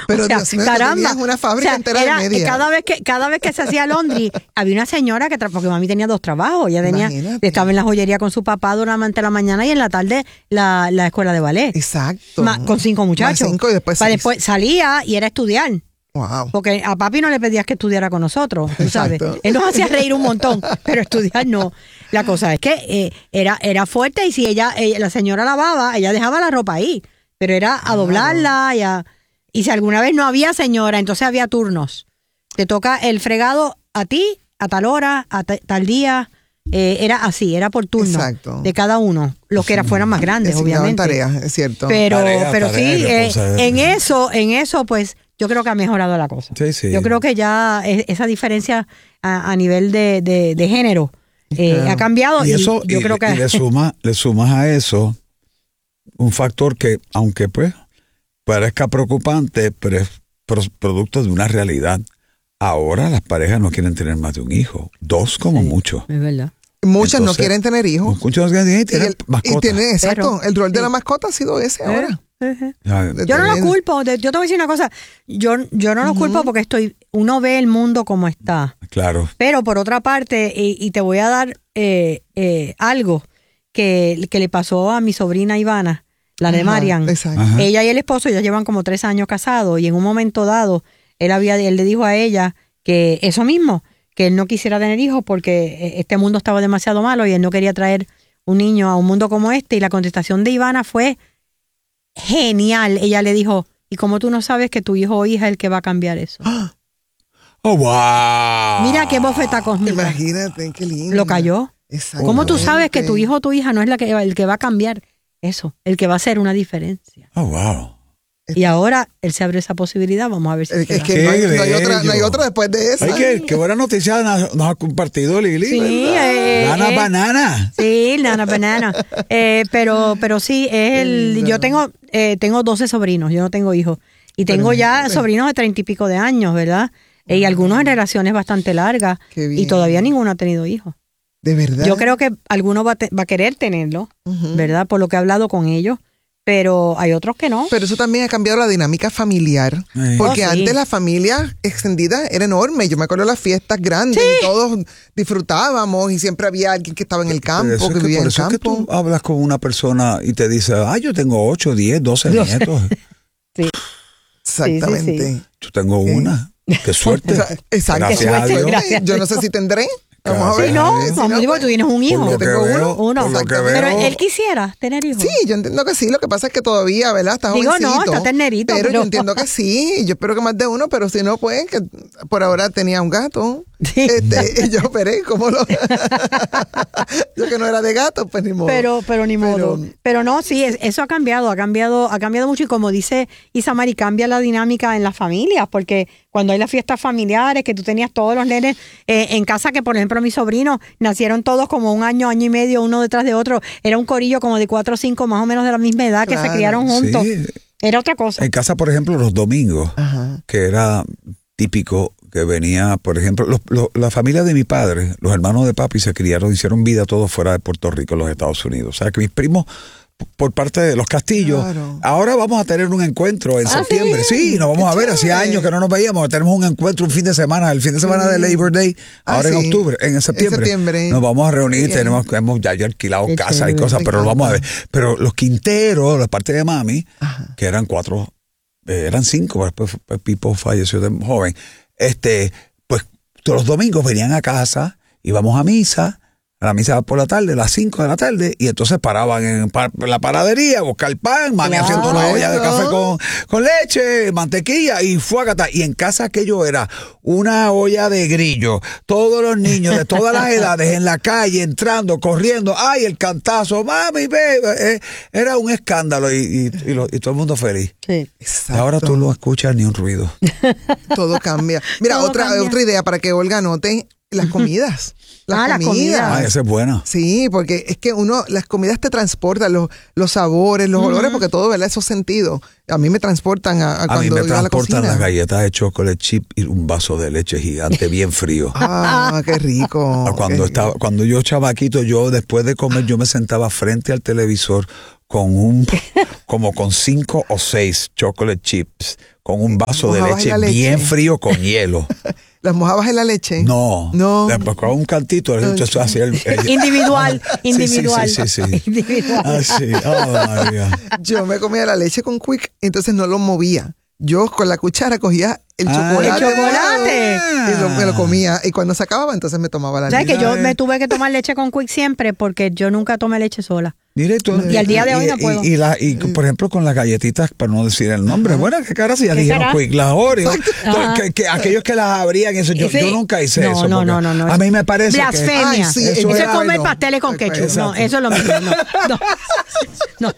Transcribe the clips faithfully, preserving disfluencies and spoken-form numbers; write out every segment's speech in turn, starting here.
Pero o sea, Dios mío, caramba. una fábrica O sea, entera era, de media. Cada vez que cada vez que se hacía laundry, había una señora que, tra- porque mami tenía dos trabajos, ella tenía, Imagínate. estaba en la joyería con su papá durante la mañana y en la tarde la, la escuela de ballet. Exacto. Ma- con cinco muchachos. Más cinco y después Para seis. después salía y era estudiar. Wow. Porque a papi no le pedías que estudiara con nosotros, tú sabes. Exacto. Él nos hacía reír un montón, pero estudiar no. La cosa es que eh, era, era fuerte y si ella, ella, la señora lavaba, ella dejaba la ropa ahí, pero era a doblarla y, a, y si alguna vez no había señora, entonces había turnos. Te toca el fregado a ti, a tal hora, a t- tal día. Eh, era así, era por turno. Exacto. De cada uno, los que era, fueran más grandes, Asignaban obviamente. tareas, es cierto. Pero, Tarea, pero tarea y sí, eh, responsabilidad. en eso, en eso, pues, yo creo que ha mejorado la cosa. Sí, sí. Yo creo que ya es- esa diferencia a, a nivel de, de, de género eh, Claro. ha cambiado Y y, eso, yo y, creo que y le, suma, le sumas a eso un factor que, aunque pues parezca preocupante, pero es pro- producto de una realidad. Ahora las parejas no quieren tener más de un hijo, dos como Sí. mucho. es verdad. Muchas no Entonces, quieren tener hijos. Muchos no quieren Y, tener el- y mascotas. tiene, exacto, Pero- el rol de sí. la mascota ha sido ese ahora. Eh, eh, eh. Ya, De Yo no lo tener- culpo, de- yo te voy a decir una cosa, yo, yo no lo culpo porque estoy, uno ve el mundo como está. claro. Pero por otra parte, y, y te voy a dar eh, eh, algo que, que le pasó a mi sobrina Ivana, la de Ajá, Marian. Exacto. Ajá. Ella y el esposo ya llevan como tres años casados y en un momento dado él había él le dijo a ella que eso mismo, que él no quisiera tener hijos porque este mundo estaba demasiado malo y él no quería traer un niño a un mundo como este. Y la contestación de Ivana fue genial. Ella le dijo, ¿y cómo tú no sabes que tu hijo o hija es el que va a cambiar eso? Oh, wow. Mira qué bofeta cósmica. Imagínate, qué lindo. Lo cayó. ¿Cómo tú sabes que tu hijo o tu hija no es la que, el que va a cambiar eso? El que va a hacer una diferencia. Oh, wow. Y ahora él se abre esa posibilidad. Vamos a ver si Es, se es da. que Qué no hay, no hay otra, no hay bello. otra después de esa. Ay, qué, qué buena noticia nos, nos ha compartido Lili. Sí, ¿verdad? eh, Nana eh. banana. Sí, Nana Banana. Eh, pero, pero sí, es el. lindo. Yo tengo, eh, tengo doce sobrinos, yo no tengo hijos. Y tengo Pero, ya eh. sobrinos de treinta y pico de años, ¿verdad? Eh, y algunos en relaciones bastante largas. Qué bien. Y todavía ninguno ha tenido hijos. De verdad. Yo creo que alguno va a, te- va a querer tenerlo, Ujú. ¿verdad? Por lo que he hablado con ellos. Pero hay otros que no. Pero eso también ha cambiado la dinámica familiar. Sí. Porque Oh, sí. antes la familia extendida era enorme. Yo me acuerdo de las fiestas grandes y todos disfrutábamos y siempre había alguien que estaba en el campo, Por eso que es que- vivía en por el eso es que campo. tú hablas con una persona y te dice, ah, yo tengo ocho, diez, doce nietos. Sí. Exactamente. Sí, sí, Yo tengo una. Qué suerte. O sea, exacto. Gracias Qué a suerte, Dios. gracias. Yo no sé si tendré. Vamos a ver. Sí, no, Si vamos, digo, pues, tú tienes un hijo. Por lo Yo que tengo veo, uno. Uno. por lo que Pero veo. él quisiera tener hijos. Sí, yo entiendo que sí. Lo que pasa es que todavía, ¿verdad? Está Digo, jovencito. no, está ternerito, Pero, pero- yo entiendo que sí. Yo espero que más de uno, pero si no, pues, que por ahora tenía un gato. Sí. Este, y yo operé, ¿cómo lo...? yo que no era de gato, pues ni modo. Pero, pero ni modo. Pero- Pero, no, sí, es- eso ha cambiado, ha cambiado, ha cambiado mucho y como dice Isamari, cambia la dinámica en las familias, porque cuando hay las fiestas familiares, que tú tenías todos los nenes eh, en casa, que por ejemplo mis sobrinos nacieron todos como un año, año y medio, uno detrás de otro, era un corillo como de cuatro o cinco más o menos de la misma edad que Claro, se criaron juntos. Sí. Era otra cosa. En casa, por ejemplo, los domingos, Ajá. que era típico que venía, por ejemplo, los- los- la familia de mi padre, los hermanos de papi se criaron, hicieron vida todos fuera de Puerto Rico, en los Estados Unidos. O sea, que mis primos, p- por parte de los Castillos, Claro. ahora vamos a tener un encuentro en Ah, septiembre. ¿sí? Sí, nos vamos Qué a ver, hacía chévere. años que no nos veíamos, tenemos un encuentro un fin de semana, el fin de semana de Labor Day, Ah, ahora en sí. octubre, en septiembre. En septiembre. Nos vamos a reunir, Bien. tenemos, hemos ya, ya alquilado Qué casa y chévere. cosas, Me pero lo vamos a ver. encanta. Pero los Quinteros, la parte de mami, Ajá. que eran cuatro, eh, eran cinco, pero después pues, Pipo falleció de joven. Este, pues todos los domingos venían a casa, íbamos a misa, a la misa por la tarde, a las cinco de la tarde, y entonces paraban en pa- la panadería a buscar pan, mami Claro. haciendo una olla de café con, con leche, mantequilla y fuágata. Y en casa aquello era una olla de grillo, todos los niños de todas las edades en la calle, entrando, corriendo, ay, el cantazo, mami, ve, eh, era un escándalo y, y, y lo- y todo el mundo feliz. Sí. Exacto. Ahora tú no escuchas ni un ruido. Todo cambia. Mira, Todo otra cambia. otra idea para que Olga anote las comidas. Las Ah, las comidas. comidas. Ay, esa es buena. Sí, porque es que uno, las comidas te transportan, los, los sabores, los olores, porque todo, ¿verdad? Esos sentidos. A mí me transportan a, a A cuando mí me iba a la transportan cocina. las galletas de chocolate chip y un vaso de leche gigante bien frío. Ah, qué rico. Ah, Cuando Qué estaba, cuando yo chavaquito, yo después de comer, yo me sentaba frente al televisor con un, como con cinco o seis chocolate chips, con un vaso de Mojabas leche, la leche. bien frío con hielo. ¿Las mojabas en la leche? No, No. después con un cantito, eso hacía el, el- Individual, Sí, sí, individual. sí, sí, sí. Individual. Ah, sí. Oh, María. Yo me comía la leche con Quick, entonces no lo movía. Yo con la cuchara cogía el Ah. chocolate. El chocolate. Y lo- me lo comía. Y cuando se acababa, entonces me tomaba la ¿Sabes leche. que yo me tuve que tomar leche con Quick siempre porque yo nunca tomé leche sola? Mire, tú, Y al día de hoy no puedo. Y, y la, y, por ejemplo, con las galletitas, para no decir el nombre, bueno, qué cara si ya ¿Qué dijeron será? Quick, las Oreo, Ajá. que, que aquellos que las abrían, eso, yo, Ese- yo nunca hice no, eso. no, porque no, no, no. A mí me parece Blasfemia. Ay, sí, Eso eso es era- comer no. pasteles con ketchup. Exacto. No, eso es lo mismo. No, no,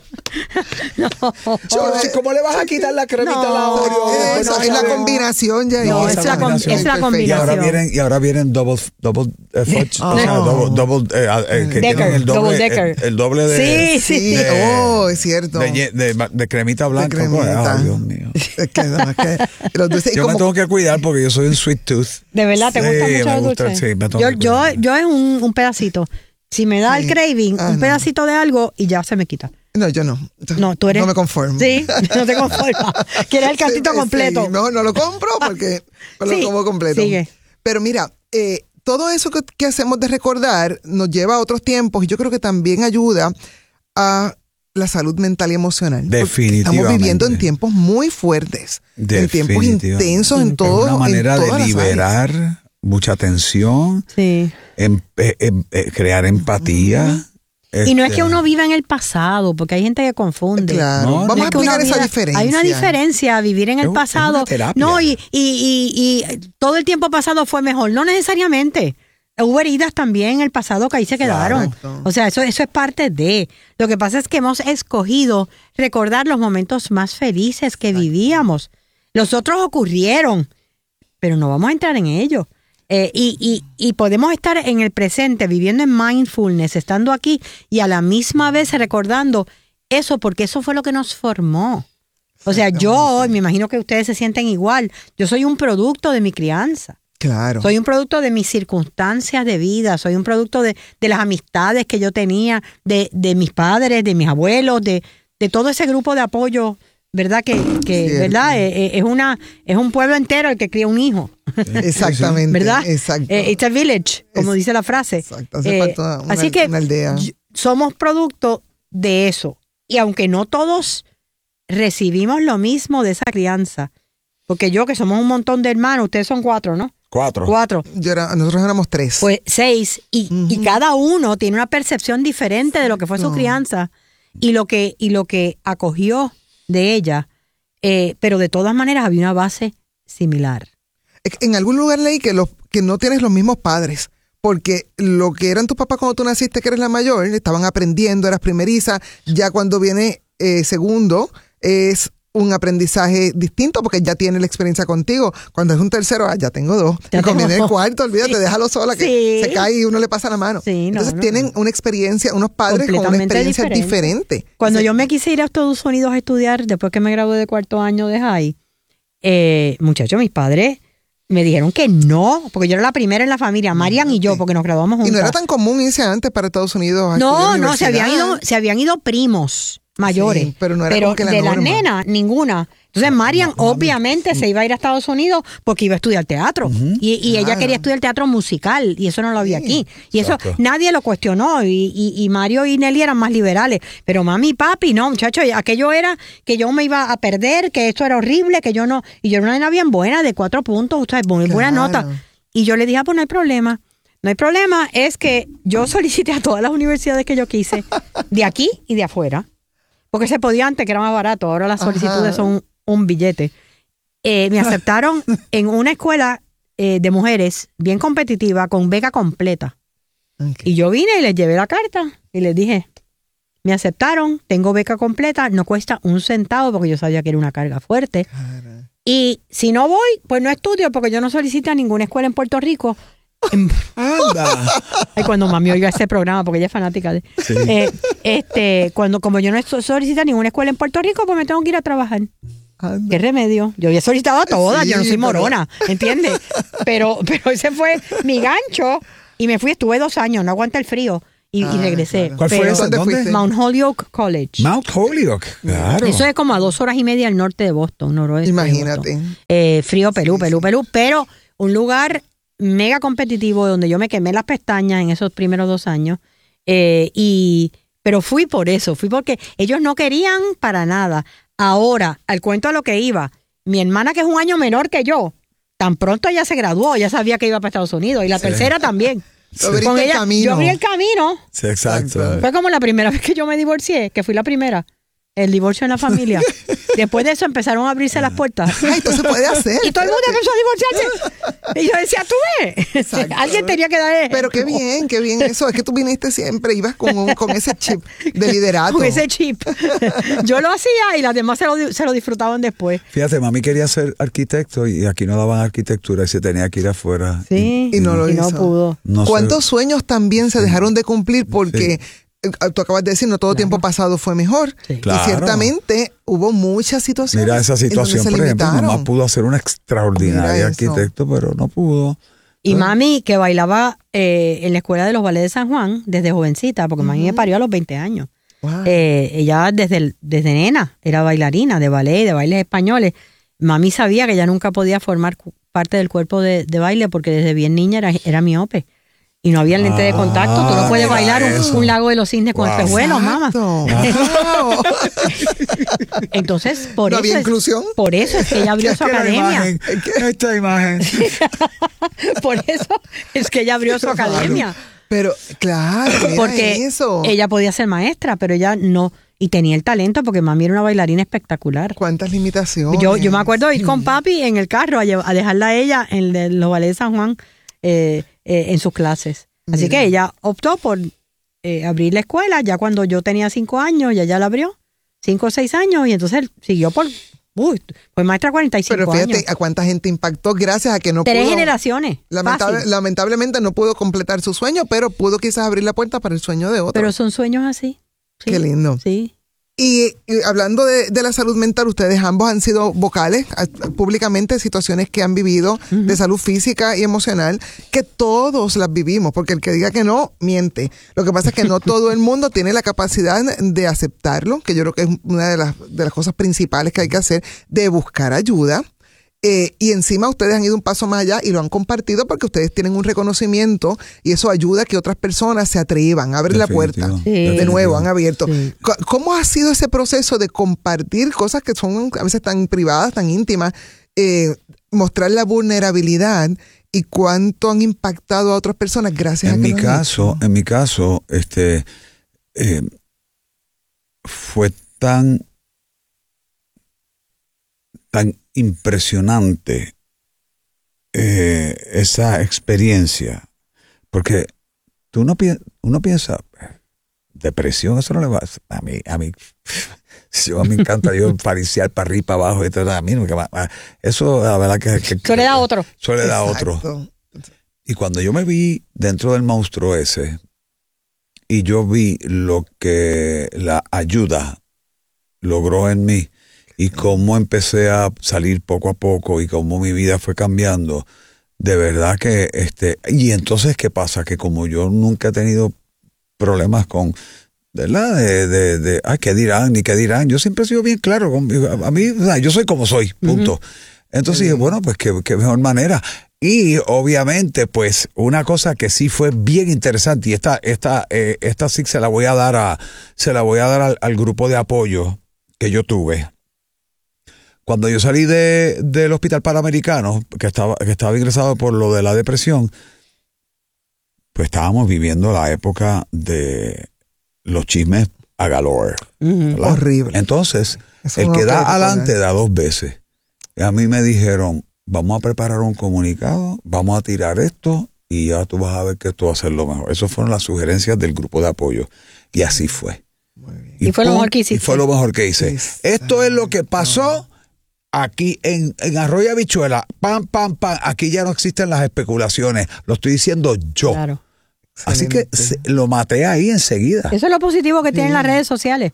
no. no. que... Yo, ¿cómo le vas a quitar la cremita a la No. Oreo? Eh, Esa No, es la no. combinación, ya. No, esa es la com- combinación. es la Y combinación. ahora vienen, y ahora vienen double, double eh, fudge, o sea, No. double, double, eh, eh, que Decker, tienen el doble, double decker. El, el doble de, Sí, sí. Sí, de- oh, es cierto. de, ye- de, de cremita blanca. De cremita. Ay, Dios mío. Es que, no, es que los dulces, y Yo como- me tengo que cuidar porque yo soy un sweet tooth. ¿De verdad te Sí, gusta mucho me el gusta, dulce? sí, me tengo yo, que yo, cuidar. yo es un, un pedacito. Si me da Sí. el craving, Ah, un no. pedacito de algo y ya se me quita. No, yo no. No, tú eres. No me conformo. Sí, no te conformas. Quieres el cantito Sí, completo. sí. No, no lo compro porque me lo Sí, como completo. sigue. Pero mira, eh, todo eso que, que hacemos de recordar nos lleva a otros tiempos y yo creo que también ayuda a la salud mental y emocional. Porque Definitivamente. Estamos viviendo en tiempos muy fuertes, en tiempos Definitivamente. intensos en Es todo. una manera en todas de las liberar áreas. mucha tensión, Sí. em- eh, em- eh, crear empatía. Y no es Este, que uno viva en el pasado, porque hay gente que confunde. Claro. No, Vamos no a es que uno explicar esa viva- diferencia. Hay una diferencia, vivir en Es el un- es pasado. una terapia. No, y, y, y, y todo el tiempo pasado fue mejor. No necesariamente. Hubo heridas también en el pasado que ahí se quedaron. Correcto. O sea, eso, eso es parte de. Lo que pasa es que hemos escogido recordar los momentos más felices que vivíamos. Los otros ocurrieron, pero no vamos a entrar en ello. Eh, y, y, y podemos estar en el presente, viviendo en mindfulness, estando aquí y a la misma vez recordando eso, porque eso fue lo que nos formó. O sea, yo hoy, me imagino que ustedes se sienten igual, yo soy un producto de mi crianza. Claro. Soy un producto de mis circunstancias de vida, soy un producto de, de las amistades que yo tenía, de, de mis padres, de mis abuelos, de, de todo ese grupo de apoyo, ¿verdad? Que, que Cierto. ¿verdad? Eh, eh, es, una, es un pueblo entero el que cría un hijo. Exactamente. ¿Verdad? Exacto. Eh, it's a village, como Es- dice la frase. Exacto, hace falta una- así que una aldea. y- somos producto de eso. Y aunque no todos recibimos lo mismo de esa crianza, porque yo que somos un montón de hermanos, ustedes son cuatro, ¿no? Cuatro. Cuatro. Yo era- nosotros éramos tres. Pues seis, y, y Ujú. cada uno tiene una percepción diferente de lo que fue su Exacto. crianza y lo que, y lo que acogió de ella, eh, pero de todas maneras había una base similar. En algún lugar leí que, los, que no tienes los mismos padres, porque lo que eran tus papás cuando tú naciste, que eres la mayor, estaban aprendiendo, eras primeriza, ya cuando viene eh, segundo, es un aprendizaje distinto porque ya tiene la experiencia contigo. Cuando es un tercero, ah, ya tengo dos. Ya y cuando tengo viene el dos. cuarto, olvídate, Sí. déjalo sola, que Sí. se cae y uno le pasa la mano. Sí, no, Entonces no, tienen no. una experiencia, unos padres con una Completamente experiencia diferente. diferente. Cuando Ese- yo me quise ir a Estados Unidos a estudiar, después que me gradué de cuarto año de high, eh, muchachos, mis padres me dijeron que no, porque yo era la primera en la familia, Marian y yo, porque nos graduamos juntas. Y no era tan común irse antes para Estados Unidos. A No, estudiar no, se habían ido, universidad. se habían ido primos mayores. Sí, pero no era como que la de las norma. nenas, ninguna. Entonces Marian obviamente se iba a ir a Estados Unidos porque iba a estudiar teatro. Y, y ella Claro. quería estudiar teatro musical y eso no lo había Sí, aquí. Y eso exacto. nadie lo cuestionó. Y, y, y Mario y Nelly eran más liberales. Pero mami y papi, no, muchachos, aquello era que yo me iba a perder, que esto era horrible, que yo no. Y yo era una nena bien buena, de cuatro puntos, ustedes, muy buena Claro. nota. Y yo le dije, ah, pues no hay problema. No hay problema, es que yo solicité a todas las universidades que yo quise, de aquí y de afuera, porque se podía antes, que era más barato, ahora las Ajá. solicitudes son un, un billete. Eh, me aceptaron en una escuela eh, de mujeres bien competitiva, con beca completa. Ok. Y yo vine y les llevé la carta y les dije, me aceptaron, tengo beca completa, no cuesta un centavo porque yo sabía que era una carga fuerte. Cara. Y si no voy, pues no estudio porque yo no solicité a ninguna escuela en Puerto Rico. En- Anda. Ay, cuando mami oiga este programa, porque ella es fanática de. Sí. Eh, este, cuando, como yo no so- solicito a ninguna escuela en Puerto Rico, pues me tengo que ir a trabajar. Anda. ¿Qué remedio? Yo había solicitado a todas, Sí, yo no soy pero- morona, ¿entiendes? Pero, pero ese fue mi gancho y me fui, estuve dos años, no aguanté el frío. y, Ah, y regresé. claro. ¿Cuál fue Pero- esa? ¿Dónde ¿Dónde? fuiste? Mount Holyoke College. Mount Holyoke, claro. Eso es como a dos horas y media al norte de Boston, noroeste. de Imagínate. Boston. Eh, frío, Perú, Sí, Perú, sí. Perú, pero un lugar mega competitivo donde yo me quemé las pestañas en esos primeros dos años. Eh, y pero fui por eso, fui porque ellos no querían para nada. Ahora, al cuento a lo que iba, mi hermana, que es un año menor que yo, tan pronto ella se graduó, ya sabía que iba para Estados Unidos, y la tercera también. Tú abriste Con el ella, camino. yo abrí el camino. Sí, exacto. Fue como la primera vez que yo me divorcié, que fui la primera. El divorcio en la familia. Después de eso empezaron a abrirse las puertas. Ay, entonces puede hacer. Y todo el mundo espérate. empezó a divorciarse. Y yo decía, tú ves. Exacto. Alguien tenía que dar el Pero qué ejemplo. bien, qué bien eso. Es que tú viniste siempre, ibas con, un- con ese chip de liderato. Con ese chip. Yo lo hacía y las demás se lo, di- se lo disfrutaban después. Fíjate, mami quería ser arquitecto y aquí no daban arquitectura y se tenía que ir afuera. Sí. Y no lo y no hizo. pudo. No sé. ¿Cuántos sueños también se dejaron de cumplir porque eh, tú acabas de decir, no todo tiempo pasado fue mejor? Sí. Claro. Y ciertamente hubo muchas situaciones. Mira esa en donde situación, se por ejemplo, limitaron. mamá pudo ser un extraordinario Mira eso. arquitecto, pero no pudo. Y mami, que bailaba eh, en la escuela de los ballets de San Juan desde jovencita, porque mami me parió a los veinte años. Wow. Eh, ella desde, el- desde nena era bailarina de ballet, de bailes españoles. Mami sabía que ella nunca podía formar cu- parte del cuerpo de, de baile porque desde bien niña era, era miope. Y no había lente de contacto. Tú no puedes Ah, bailar un, eso. un lago de los cisnes con Wow. espejuelos, mamá. Exacto. Wow. Entonces, por ¿No eso había es, inclusión? por eso es que ella abrió su Es que la academia. imagen, esta imagen. Por eso es que ella abrió su academia. Pero, claro, mira Porque eso. ella podía ser maestra, pero ella no. Y tenía el talento porque mami era una bailarina espectacular. ¿Cuántas limitaciones? Yo, yo me acuerdo ir con papi en el carro a, llev- a dejarla a ella en de los ballets de San Juan eh, eh, en sus clases. Así Mira. que ella optó por eh, abrir la escuela ya cuando yo tenía cinco años, ya ya la abrió, cinco o seis años, y entonces siguió por, uy, fue maestra cuarenta y cinco Pero fíjate años. a cuánta gente impactó gracias a que no Tres pudo. generaciones. Lamentable- fácil. lamentablemente no pudo completar su sueño, pero pudo quizás abrir la puerta para el sueño de otro. Pero son sueños así. Sí, Qué lindo. Sí. Y, y hablando de, de la salud mental, ustedes ambos han sido vocales a- públicamente de situaciones que han vivido de salud física y emocional, que todos las vivimos, porque el que diga que no, miente. Lo que pasa es que no todo el mundo tiene la capacidad de aceptarlo, que yo creo que es una de las, de las cosas principales que hay que hacer, de buscar ayuda. Eh, y encima ustedes han ido un paso más allá y lo han compartido porque ustedes tienen un reconocimiento y eso ayuda a que otras personas se atrevan a abrir la puerta. Definitivo, Sí. De definitivo. nuevo, han abierto. Sí. Co- ¿Cómo ha sido ese proceso de compartir cosas que son a veces tan privadas, tan íntimas, eh, mostrar la vulnerabilidad y cuánto han impactado a otras personas gracias En a que mi lo han caso, hecho? en mi caso, este eh, fue tan tan impresionante eh, esa experiencia, porque tú no pi- uno piensa depresión, eso no le va a mí, a mí, yo, a mí me encanta yo fariciar para arriba, para abajo, y todo, a mí no me va- eso la verdad que, que Eso le da otro. eso le da otro. Exacto. Y cuando yo me vi dentro del monstruo ese y yo vi lo que la ayuda logró en mí y cómo empecé a salir poco a poco y cómo mi vida fue cambiando, de verdad que este y entonces qué pasa, que como yo nunca he tenido problemas con ¿verdad? De, de, de ay, qué dirán, ni qué dirán, yo siempre he sido bien claro conmigo. A, a mí, o sea, yo soy como soy, punto. Uh-huh. Entonces dije, bueno, pues qué, qué mejor manera. Y obviamente, pues, una cosa que sí fue bien interesante, y esta, esta, eh, esta sí se la voy a dar a, se la voy a dar al, al grupo de apoyo que yo tuve. Cuando yo salí de, del Hospital Panamericano, que estaba, que estaba ingresado por lo de la depresión, pues estábamos viviendo la época de los chismes a galore. Uh-huh. Horrible. Entonces, Eso el no que da puede adelante poner. da dos veces. Y a mí me dijeron, vamos a preparar un comunicado, vamos a tirar esto y ya tú vas a ver que esto va a ser lo mejor. Esas fueron las sugerencias del grupo de apoyo. Y así fue. Y, y fue pum, lo mejor que hiciste. Y fue lo mejor que hice. Exacto. Esto es lo que pasó aquí en, en Arroyo Habichuela. Pam, pam, pam. Aquí ya no existen las especulaciones. Lo estoy diciendo yo. Claro. Así que se, lo maté ahí enseguida. Eso es lo positivo que tienen sí. las redes sociales.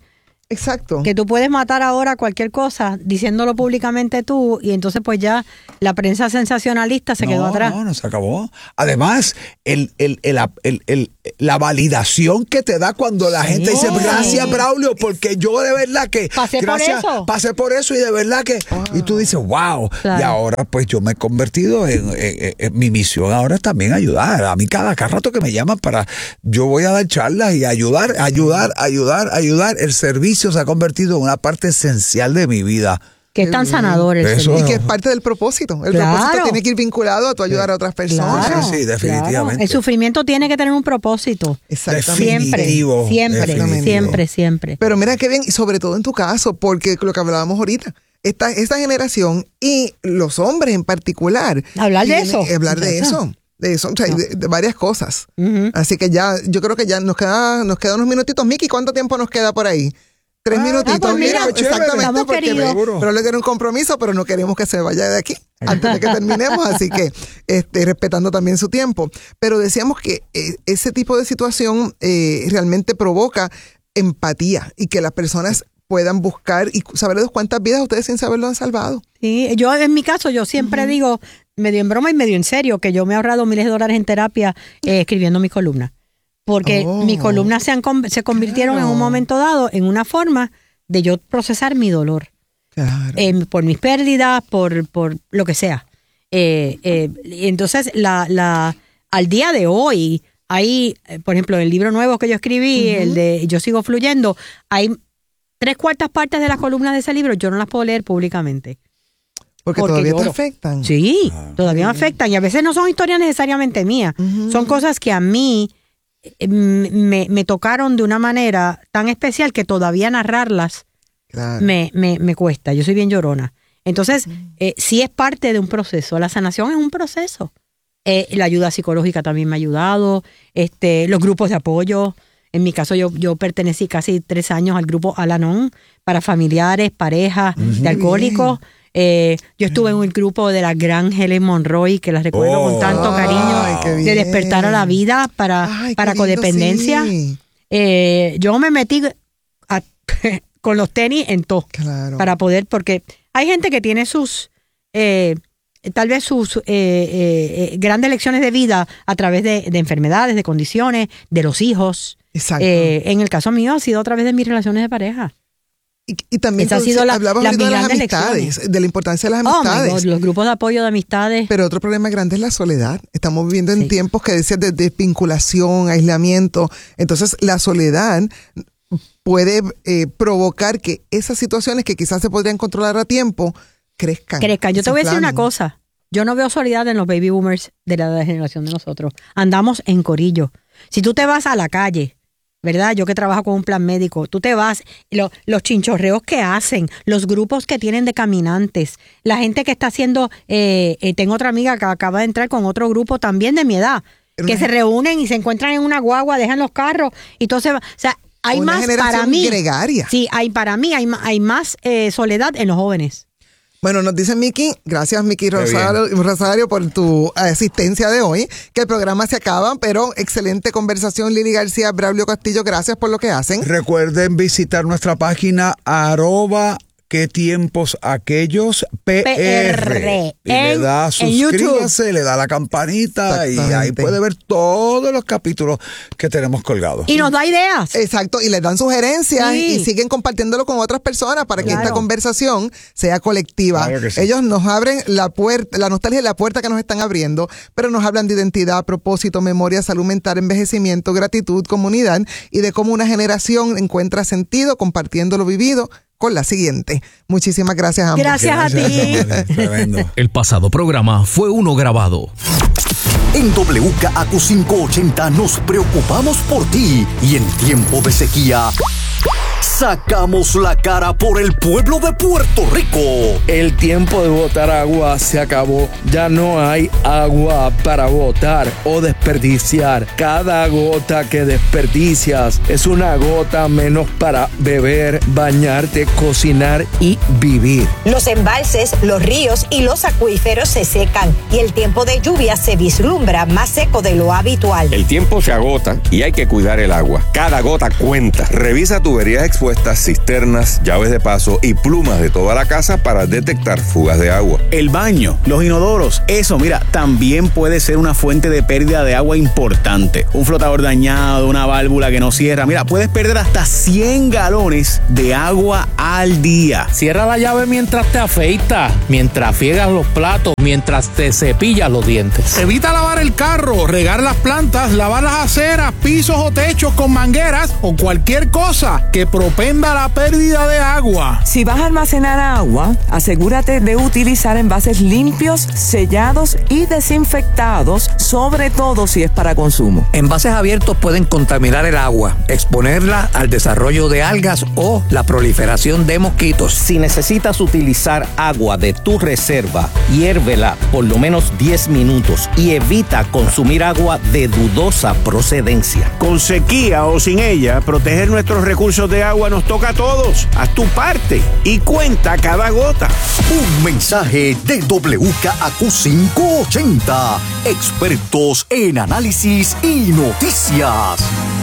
Exacto. Que tú puedes matar ahora cualquier cosa diciéndolo públicamente tú y entonces pues ya la prensa sensacionalista se no, quedó atrás. No, no se acabó. Además, el, el, el, el, el, la validación que te da cuando la sí. gente dice gracias Braulio, porque yo de verdad que pasé gracias, por eso. Pasé por eso y de verdad que wow. y tú dices wow. Claro. Y ahora pues yo me he convertido en, en, en mi misión ahora es también ayudar. A mí cada, cada rato que me llaman para yo voy a dar charlas y ayudar, ayudar, ayudar, ayudar. El servicio se ha convertido en una parte esencial de mi vida. Que es tan sanador el Eso, y que es parte del propósito. El claro. propósito tiene que ir vinculado a tu ayudar a otras personas. Claro, sí, sí, definitivamente. Claro. El sufrimiento tiene que tener un propósito. Exactamente. Siempre, siempre, siempre, siempre. Pero mira qué bien, y sobre todo en tu caso, porque lo que hablábamos ahorita, esta, esta generación y los hombres en particular. Hablar de eso. Hablar de eso. De eso, o sea, no. de, de varias cosas. Uh-huh. Así que ya, yo creo que ya nos queda, nos quedan unos minutitos. Miki, ¿cuánto tiempo nos queda por ahí? Tres ah, minutitos. Ah, pues mira, exactamente, porque Braulio tiene un compromiso, pero no queremos que se vaya de aquí antes de que terminemos, así que este, respetando también su tiempo. Pero decíamos que eh, ese tipo de situación eh, realmente provoca empatía y que las personas puedan buscar y saber de cuántas vidas ustedes sin saberlo han salvado. Sí, yo en mi caso, yo siempre uh-huh. digo, medio en broma y medio en serio, que yo me he ahorrado miles de dólares en terapia eh, escribiendo mis columnas. Porque oh, mis columnas se, han, se convirtieron claro. en un momento dado en una forma de yo procesar mi dolor. Claro. Eh, por mis pérdidas, por, por lo que sea. Eh, eh, entonces, la, la, al día de hoy, hay, por ejemplo, el libro nuevo que yo escribí, uh-huh. el de Yo Sigo Fluyendo, hay tres cuartas partes de las columnas de ese libro, yo no las puedo leer públicamente. Porque, porque todavía lloro. Te afectan. Sí, ah, todavía me afectan. Y a veces no son historias necesariamente mías. Uh-huh. Son cosas que a mí Me, me tocaron de una manera tan especial que todavía narrarlas claro. me, me, me cuesta. Yo soy bien llorona. Entonces, eh, sí es parte de un proceso. La sanación es un proceso. Eh, la ayuda psicológica también me ha ayudado. Este, los grupos de apoyo. En mi caso, yo, yo pertenecí casi tres años al grupo Al-Anon para familiares, parejas uh-huh. de alcohólicos. Eh, yo estuve en un grupo de la gran Helen Monroy, que la recuerdo oh, con tanto cariño, ay, de despertar a la vida para, ay, para lindo, codependencia. Sí. Eh, yo me metí a, con los tenis en todo claro. para poder, porque hay gente que tiene sus, eh, tal vez sus eh, eh, grandes lecciones de vida a través de, de enfermedades, de condiciones, de los hijos. Exacto. Eh, en el caso mío ha sido a través de mis relaciones de pareja. Y, y también Esa ha sido la, hablabas la ahorita de las amistades, lecciones. de la importancia de las amistades. Oh my God, los grupos de apoyo de amistades. Pero otro problema grande es la soledad. Estamos viviendo en sí. tiempos que decías de desvinculación, aislamiento. Entonces, la soledad puede eh, provocar que esas situaciones que quizás se podrían controlar a tiempo crezcan. Crezcan. Yo te voy a decir una cosa. Yo no veo soledad en los baby boomers de la generación de nosotros. Andamos en corillo. Si tú te vas a la calle, ¿verdad? Yo que trabajo con un plan médico, tú te vas, lo, los chinchorreos que hacen, los grupos que tienen de caminantes, la gente que está haciendo, eh, eh, tengo otra amiga que acaba de entrar con otro grupo también de mi edad, Pero que una... se reúnen y se encuentran en una guagua, dejan los carros y todo se va. O sea, hay una más para mí. Gregaria. Sí, hay para mí, hay, hay más eh, soledad en los jóvenes. Bueno, nos dice Miki, gracias Miki Rosario, Rosario por tu asistencia de hoy, que el programa se acaba, pero excelente conversación. Lili García, Braulio Castillo, gracias por lo que hacen. Recuerden visitar nuestra página arroba qué tiempos aquellos P R. Y en, le da suscríbase, le da la campanita y ahí puede ver todos los capítulos que tenemos colgados. Y nos da ideas. Exacto, y les dan sugerencias sí. y siguen compartiéndolo con otras personas para claro. que esta conversación sea colectiva. Claro que sí. Ellos nos abren la puerta, la nostalgia es la puerta que nos están abriendo, pero nos hablan de identidad, propósito, memoria, salud mental, envejecimiento, gratitud, comunidad y de cómo una generación encuentra sentido compartiendo lo vivido con la siguiente. Muchísimas gracias a ambos. Gracias a ti. Tremendo. El pasado programa fue uno grabado. En W K A Q quinientos ochenta nos preocupamos por ti y en tiempo de sequía sacamos la cara por el pueblo de Puerto Rico. El tiempo de botar agua se acabó. Ya no hay agua para botar o desperdiciar. Cada gota que desperdicias es una gota menos para beber, bañarte, cocinar y vivir. Los embalses, los ríos y los acuíferos se secan y el tiempo de lluvia se vislumbra más seco de lo habitual. El tiempo se agota y hay que cuidar el agua. Cada gota cuenta. Revisa tuberías expuestas cisternas, llaves de paso y plumas de toda la casa para detectar fugas de agua. El baño, los inodoros, eso, mira, también puede ser una fuente de pérdida de agua importante. Un flotador dañado, una válvula que no cierra, mira, puedes perder hasta cien galones de agua al día. Cierra la llave mientras te afeitas, mientras friegas los platos, mientras te cepillas los dientes. Evita lavar el carro, regar las plantas, lavar las aceras, pisos o techos con mangueras o cualquier cosa que propenda la pérdida de agua. Si vas a almacenar agua, asegúrate de utilizar envases limpios, sellados y desinfectados, sobre todo si es para consumo. Envases abiertos pueden contaminar el agua, exponerla al desarrollo de algas o la proliferación de mosquitos. Si necesitas utilizar agua de tu reserva, hiérvela por lo menos diez minutos y evita consumir agua de dudosa procedencia. Con sequía o sin ella, proteger nuestros recursos de agua nos toca a todos. Haz tu parte y cuenta cada gota. Un mensaje de W K A Q quinientos ochenta, expertos en análisis y noticias.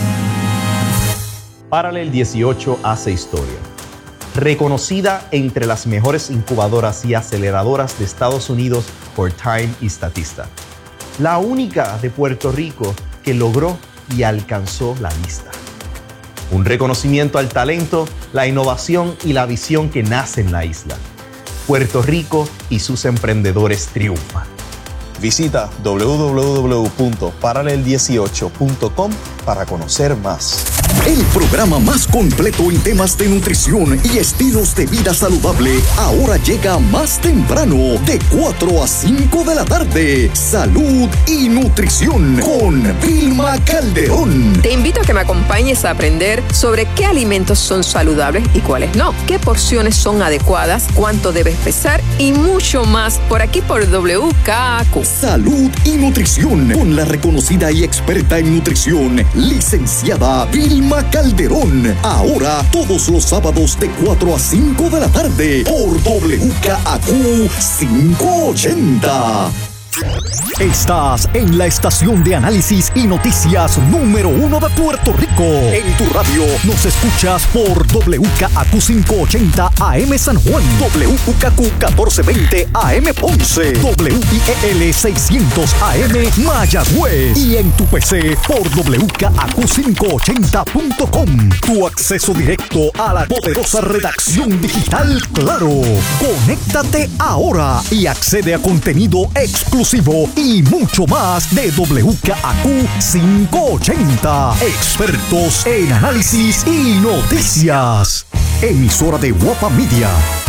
Paralel dieciocho hace historia. Reconocida entre las mejores incubadoras y aceleradoras de Estados Unidos por Time y Statista. La única de Puerto Rico que logró y alcanzó la lista. Un reconocimiento al talento, la innovación y la visión que nace en la isla. Puerto Rico y sus emprendedores triunfan. Visita doble u doble u doble u punto paralel dieciocho punto com para conocer más. El programa más completo en temas de nutrición y estilos de vida saludable ahora llega más temprano, de cuatro a cinco de la tarde. Salud y nutrición con Vilma Calderón. Te invito a que me acompañes a aprender sobre qué alimentos son saludables y cuáles no, qué porciones son adecuadas, cuánto debes pesar y mucho más por aquí por W K A Q. Salud y nutrición con la reconocida y experta en nutrición, licenciada Vilma Calderón. Ahora todos los sábados de cuatro a cinco de la tarde por W K A Q quinientos ochenta. Estás en la estación de análisis y noticias número uno de Puerto Rico. En tu radio nos escuchas por W K A Q quinientos ochenta A M San Juan, W K Q catorce veinte A M Ponce, W I E L seiscientos A M Mayagüez y en tu P C por W K A Q quinientos ochenta punto com. Tu acceso directo a la poderosa redacción digital Claro. Conéctate ahora y accede a contenido exclusivo y mucho más de W K A Q quinientos ochenta. Expertos en análisis y noticias. Emisora de Guapa Media.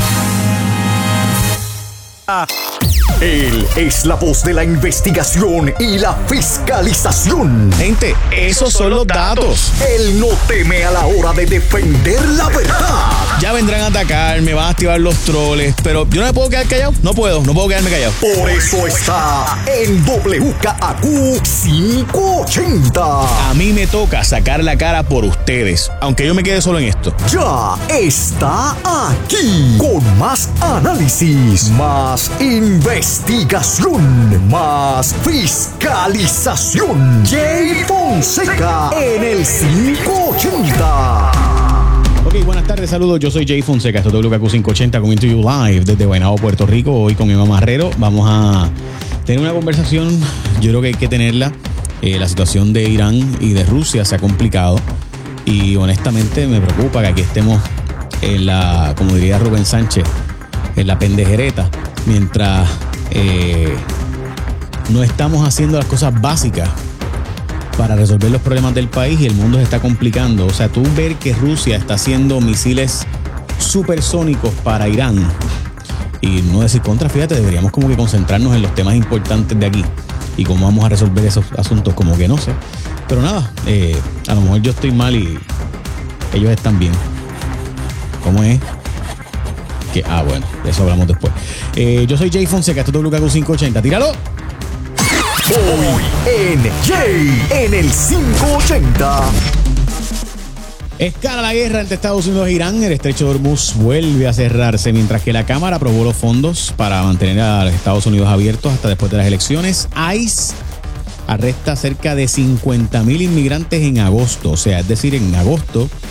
Él es la voz de la investigación y la fiscalización. Gente, esos son los datos. Él no teme a la hora de defender la verdad. Ya vendrán a atacarme, van a activar los troles, pero yo no me puedo quedar callado. No puedo, no puedo quedarme callado. Por eso está en W K A Q quinientos ochenta. A mí me toca sacar la cara por ustedes, aunque yo me quede solo en esto. Ya está aquí con más análisis, más investigación, más fiscalización. Jay Fonseca en el quinientos ochenta. Ok, buenas tardes, saludos. Yo soy Jay Fonseca. Esto es W K Q quinientos ochenta coming to you live desde Guaynabo, Puerto Rico. Hoy con Emma Marrero vamos a tener una conversación. Yo creo que hay que tenerla. Eh, la situación de Irán y de Rusia se ha complicado y honestamente me preocupa que aquí estemos en la, como diría Rubén Sánchez, en la pendejereta, mientras eh, no estamos haciendo las cosas básicas para resolver los problemas del país y el mundo se está complicando. O sea, tú ver que Rusia está haciendo misiles supersónicos para Irán y no decir contra, fíjate, deberíamos como que concentrarnos en los temas importantes de aquí y cómo vamos a resolver esos asuntos, como que no sé. Pero nada, eh, a lo mejor yo estoy mal y ellos están bien. ¿Cómo es? Que, ah, bueno, de eso hablamos después. Eh, yo soy Jay Fonseca, esto es W K Q quinientos ochenta. ¡Tíralo! Hoy en Jay en el quinientos ochenta. Escala la guerra entre Estados Unidos e Irán. El estrecho de Hormuz vuelve a cerrarse mientras que la Cámara aprobó los fondos para mantener a los Estados Unidos abiertos hasta después de las elecciones. ICE arresta cerca de cincuenta mil inmigrantes en agosto. O sea, es decir, en agosto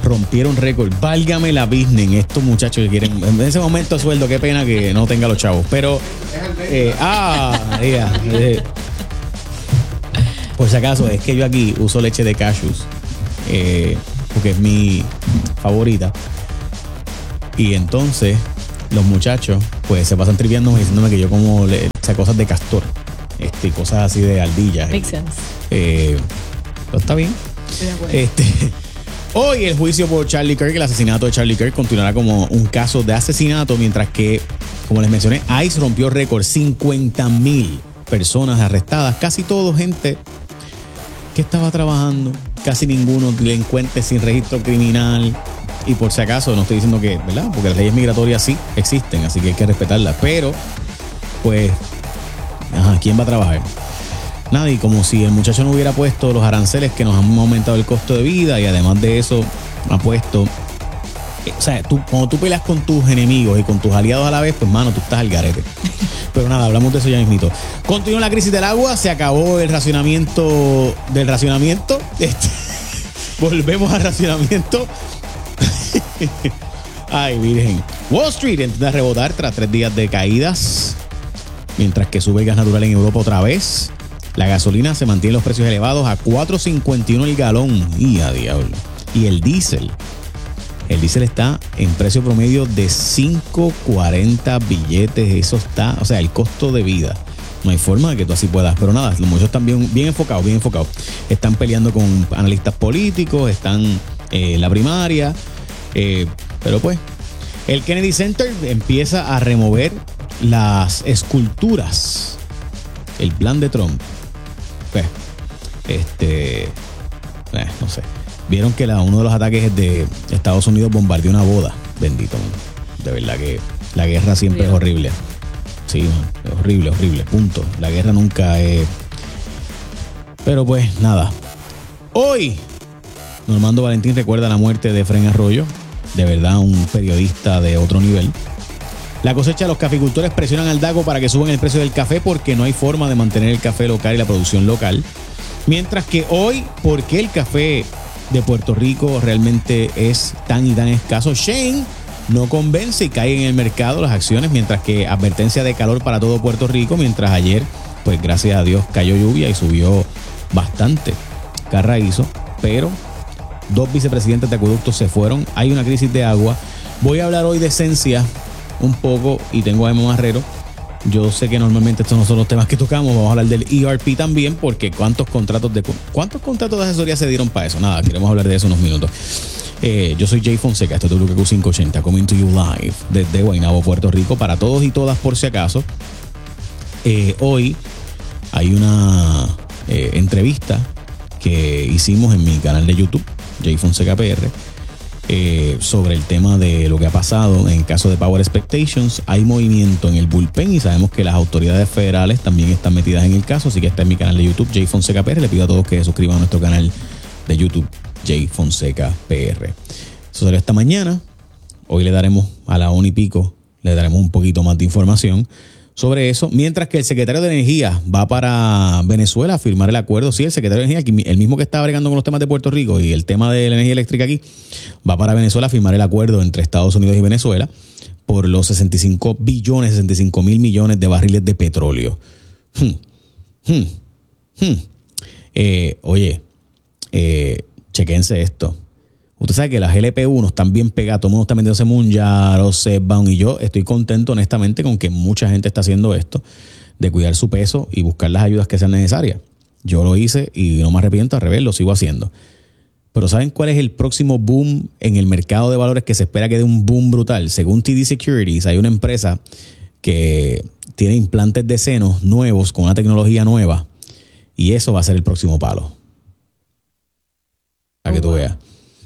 rompieron récord. Válgame la business. Estos muchachos que quieren. En ese momento sueldo, qué pena que no tenga los chavos. Pero. Eh, ah, yeah, eh. Por si acaso, es que yo aquí uso leche de cashews. Eh, porque es mi favorita. Y entonces, los muchachos, pues se pasan triviándome diciéndome que yo como le, o sea, cosas de castor. Este, cosas así de ardillas. Makes sense. Eh, pero está bien. Estoy de acuerdo. Este. Hoy el juicio por Charlie Kirk, el asesinato de Charlie Kirk, continuará como un caso de asesinato, mientras que, como les mencioné, ICE rompió récord, cincuenta mil personas arrestadas, casi todo gente que estaba trabajando, casi ninguno delincuente sin registro criminal. Y por si acaso, no estoy diciendo que, ¿verdad? Porque las leyes migratorias sí existen, así que hay que respetarlas, pero, pues, ajá, ¿quién va a trabajar? Nadie, como si el muchacho no hubiera puesto los aranceles que nos han aumentado el costo de vida y además de eso ha puesto, o sea, tú, cuando tú peleas con tus enemigos y con tus aliados a la vez, pues mano, tú estás al garete. Pero nada, hablamos de eso ya mismito. Continúa la crisis del agua, se acabó el racionamiento del racionamiento. Este, volvemos al racionamiento. Ay, virgen. Wall Street intenta rebotar tras tres días de caídas, mientras que sube el gas natural en Europa otra vez. La gasolina se mantiene los precios elevados a cuatro cincuenta y uno el galón. Y a diablo. Y el diésel. El diésel está en precio promedio de cinco cuarenta billetes. Eso está, o sea, el costo de vida. No hay forma de que tú así puedas. Pero nada, los muchachos están bien, bien enfocados, bien enfocados. Están peleando con analistas políticos, están eh, en la primaria. Eh, pero pues, el Kennedy Center empieza a remover las esculturas. El plan de Trump. Pues, este, eh, no sé. Vieron que la, uno de los ataques de Estados Unidos bombardeó una boda. Bendito, man. De verdad que la guerra siempre Bien. es horrible. Sí, man, es horrible, horrible. Punto. La guerra nunca es. Pero pues, nada. Hoy, Normando Valentín recuerda la muerte de Efraín Arroyo. De verdad, un periodista de otro nivel. La cosecha de los caficultores presionan al DACO para que suban el precio del café porque no hay forma de mantener el café local y la producción local. Mientras que hoy, ¿por qué el café de Puerto Rico realmente es tan y tan escaso? Shane no convence y cae en el mercado las acciones, mientras que advertencia de calor para todo Puerto Rico, mientras ayer, pues gracias a Dios, cayó lluvia y subió bastante Carraízo, pero dos vicepresidentes de acueductos se fueron. Hay una crisis de agua. Voy a hablar hoy de esencia un poco y tengo a Emma Marrero. Yo sé que normalmente estos no son los temas que tocamos. Vamos a hablar del E R P también, porque cuántos contratos de cuántos contratos de asesoría se dieron para eso. Nada, queremos hablar de eso unos minutos. Eh, yo soy Jay Fonseca, esto es W K Q quinientos ochenta, coming to you live desde Guaynabo, Puerto Rico, para todos y todas por si acaso. Eh, hoy hay una eh, entrevista que hicimos en mi canal de YouTube, Jay Fonseca P R. Eh, sobre el tema de lo que ha pasado en el caso de Power Expectations. Hay movimiento en el bullpen y sabemos que las autoridades federales también están metidas en el caso, así que está en mi canal de YouTube, Jay Fonseca P R. Le pido a todos que se suscriban a nuestro canal de YouTube, Jay Fonseca P R. Eso salió esta mañana. Hoy le daremos a la una y pico, le daremos un poquito más de información sobre eso, mientras que el secretario de Energía va para Venezuela a firmar el acuerdo. Sí, el secretario de Energía, el mismo que está bregando con los temas de Puerto Rico y el tema de la energía eléctrica aquí, va para Venezuela a firmar el acuerdo entre Estados Unidos y Venezuela por los sesenta y cinco billones, sesenta y cinco mil millones de barriles de petróleo. Hmm. Hmm. Hmm. Eh, oye, eh, chequense esto. Usted sabe que las L P U están bien pegadas, todo el mundo está metiéndose Munjaro, Setbound, y yo estoy contento honestamente con que mucha gente está haciendo esto, de cuidar su peso y buscar las ayudas que sean necesarias. Yo lo hice y no me arrepiento, al revés, lo sigo haciendo. Pero ¿saben cuál es el próximo boom en el mercado de valores que se espera que dé un boom brutal? Según T D Securities, hay una empresa que tiene implantes de senos nuevos con una tecnología nueva y eso va a ser el próximo palo. Para que tú veas.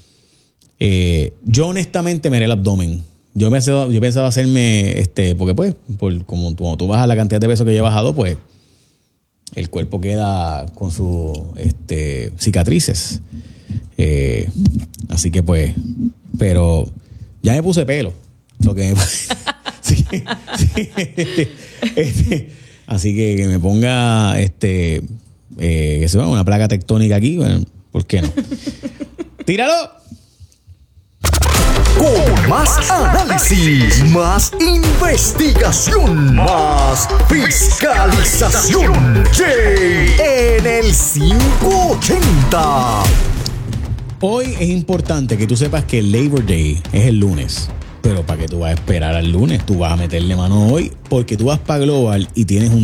Eh, yo honestamente me haré el abdomen. Yo pensaba, yo pensaba hacerme, este, porque pues, por, como tú, cuando tú bajas la cantidad de peso que yo he bajado, pues el cuerpo queda con sus este, cicatrices. Eh, así que pues, pero ya me puse pelo. Lo que me, sí, sí, este, este, así que que me ponga este, eh, que se llama una placa tectónica aquí, bueno, ¿por qué no? ¡Tíralo! con más análisis, más investigación, más fiscalización. Jay en el quinientos ochenta. Hoy es importante que tú sepas que el Labor Day es el lunes. Pero ¿para qué tú vas a esperar al lunes? Tú vas a meterle mano hoy porque tú vas para Global y tienes un